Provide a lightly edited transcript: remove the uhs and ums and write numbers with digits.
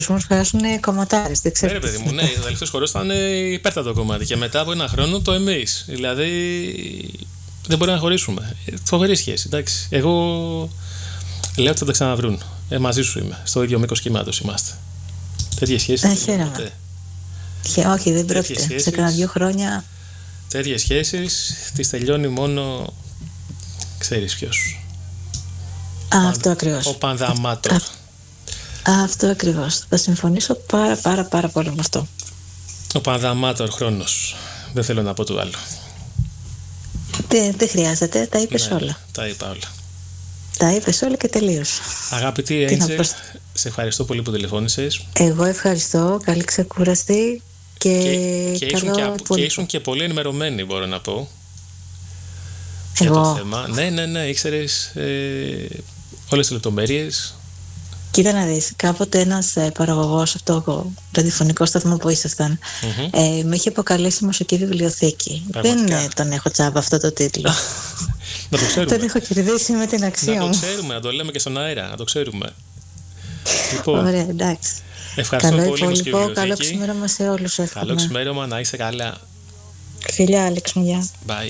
μας βγάζουν κομματάρες. Δεν ξέρω. Ναι, ρε παιδί μου, ναι, ο τελευταίος χορός ήταν υπέρτατο κομμάτι. Και μετά από ένα χρόνο το εμείς. Δηλαδή δεν μπορεί να χωρίσουμε. Φοβερή σχέση, εντάξει. Εγώ λέω ότι θα τα ξαναβρούν. Μαζί σου είμαι. Στο ίδιο μήκος κύματος είμαστε. Τέτοιες σχέσεις. Χαίρομαι. Όχι, δεν πρόκειται. Σε κάνα 2 χρόνια. Τέτοιες σχέσεις τις τελειώνει μόνο. Ξέρεις ποιος. Αυτό ακριβώς. Ο Πανδαμάτορ. Αυτό ακριβώς. Θα συμφωνήσω πάρα πολύ με αυτό. Ο Πανδαμάτορ χρόνος. Δεν θέλω να πω το άλλο. Δεν χρειάζεται, τα είπες όλα. Τα είπα όλα. Τα είπες όλα και τελείωσε. Αγαπητή Angel, σε ευχαριστώ πολύ που τηλεφώνησες. Εγώ ευχαριστώ, καλή ξεκούραστη και ήσουν και πολύ ενημερωμένη, μπορώ να πω. Εγώ. Για το θέμα. Ναι, ήξερες όλες τις λεπτομέρειες. Κοίτα να δεις, κάποτε ένας παραγωγός αυτό το ραδιοφωνικό σταθμό που ήσασταν με είχε αποκαλέσει μουσική βιβλιοθήκη. Πραγματικά. Δεν τον έχω τσάμπα αυτό το τίτλο. Να το ξέρουμε. Τον έχω κερδίσει με την αξία μου. Να το ξέρουμε, να το λέμε και στον αέρα, να το ξέρουμε. Λοιπόν, ωραία, εντάξει. Ευχαριστώ καλό πολύ, μουσική βιβλιοθήκη. Καλό ξημέρωμα σε όλους. Καλό ξημέρωμα, να είσαι καλά. Φιλιά, Άλεξ μου, γεια. Bye.